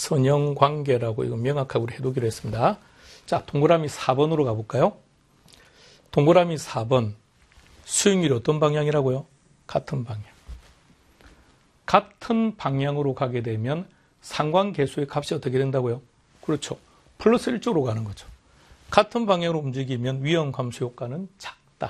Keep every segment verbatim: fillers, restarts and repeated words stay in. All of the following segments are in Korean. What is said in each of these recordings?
선형 관계라고 이거 명확하게 우리 해두기로 했습니다. 자, 동그라미 사 번으로 가볼까요? 동그라미 사 번. 수익률이 어떤 방향이라고요? 같은 방향. 같은 방향으로 가게 되면 상관계수의 값이 어떻게 된다고요? 그렇죠. 플러스 일 쪽으로 가는 거죠. 같은 방향으로 움직이면 위험 감소 효과는 작다.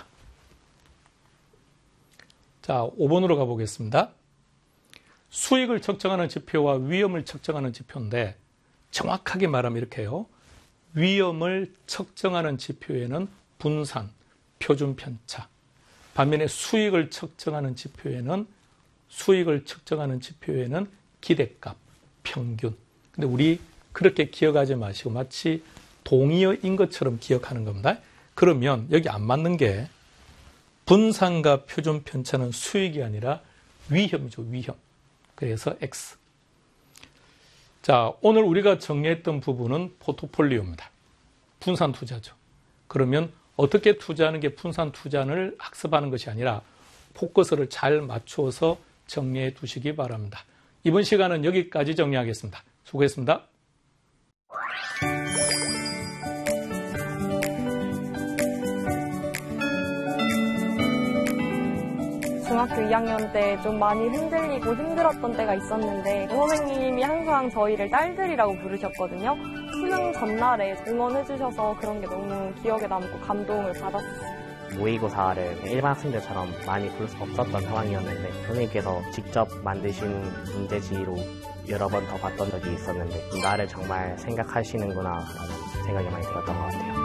자, 오 번으로 가보겠습니다. 수익을 측정하는 지표와 위험을 측정하는 지표인데 정확하게 말하면 이렇게 해요. 위험을 측정하는 지표에는 분산, 표준 편차. 반면에 수익을 측정하는 지표에는 수익을 측정하는 지표에는 기대값, 평균. 근데 우리 그렇게 기억하지 마시고 마치 동의어인 것처럼 기억하는 겁니다. 그러면 여기 안 맞는 게 분산과 표준 편차는 수익이 아니라 위험이죠, 위험. 그래서 X. 자, 오늘 우리가 정리했던 부분은 포트폴리오입니다. 분산 투자죠. 그러면 어떻게 투자하는 게 분산 투자를 학습하는 것이 아니라 포커스를 잘 맞추어서 정리해 두시기 바랍니다. 이번 시간은 여기까지 정리하겠습니다. 수고했습니다. 중학교 이 학년 때 좀 많이 흔들리고 힘들었던 때가 있었는데 선생님이 항상 저희를 딸들이라고 부르셨거든요. 수능 전날에 응원해주셔서 그런 게 너무 기억에 남고 감동을 받았어요. 모의고사를 일반 학생들처럼 많이 볼 수 없었던 상황이었는데 선생님께서 직접 만드신 문제지로 여러 번 더 봤던 적이 있었는데 나를 정말 생각하시는구나 라는 생각이 많이 들었던 것 같아요.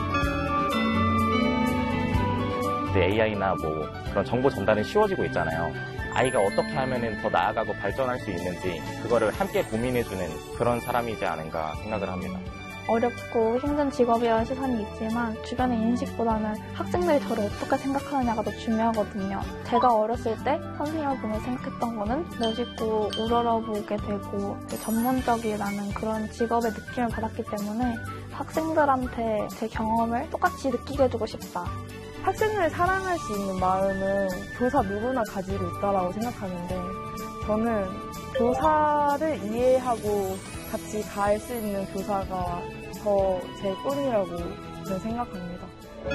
에이아이나 뭐 그런 정보 전달은 쉬워지고 있잖아요. 아이가 어떻게 하면은 더 나아가고 발전할 수 있는지 그거를 함께 고민해주는 그런 사람이지 않은가 생각을 합니다. 어렵고 힘든 직업이라는 시선이 있지만 주변의 인식보다는 학생들이 저를 어떻게 생각하느냐가 더 중요하거든요. 제가 어렸을 때 선생님을 보며 생각했던 거는 멋있고 우러러보게 되고 전문적이라는 그런 직업의 느낌을 받았기 때문에 학생들한테 제 경험을 똑같이 느끼게 해주고 싶다. 학생을 사랑할 수 있는 마음은 교사 누구나 가지고 있다고 생각하는데 저는 교사를 이해하고 같이 갈 수 있는 교사가 더 제 꿈이라고 저는 생각합니다.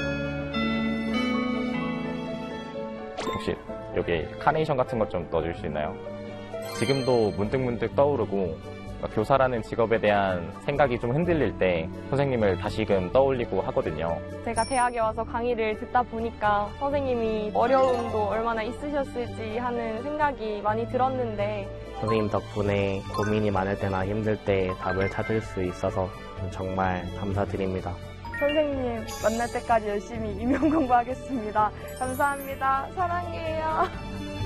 혹시 여기 카네이션 같은 것 좀 넣어줄 수 있나요? 지금도 문득문득 떠오르고 교사라는 직업에 대한 생각이 좀 흔들릴 때 선생님을 다시금 떠올리고 하거든요. 제가 대학에 와서 강의를 듣다 보니까 선생님이 어려움도 얼마나 있으셨을지 하는 생각이 많이 들었는데 선생님 덕분에 고민이 많을 때나 힘들 때 답을 찾을 수 있어서 정말 감사드립니다. 선생님 만날 때까지 열심히 임용 공부하겠습니다. 감사합니다. 사랑해요.